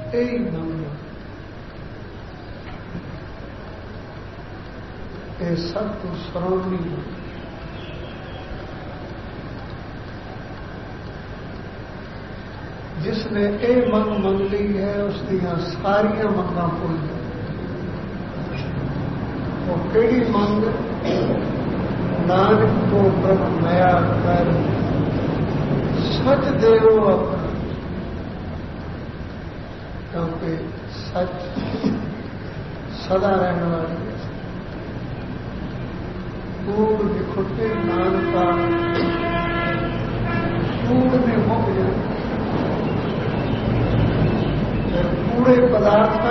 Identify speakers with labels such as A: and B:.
A: यही मंग ये सब तो श्रोमणी मंग। जिसने ए मंग मंग ली है उसने सारिया मंगा भूल गई। वो केड़ी मंग नानक को ब्रह्म मया कर सच देवो अपना, क्योंकि सच सदा रहने वाली है। कूड़ बिखुटे नानका कूड़ में मुक जाए, पूरे पदार्थ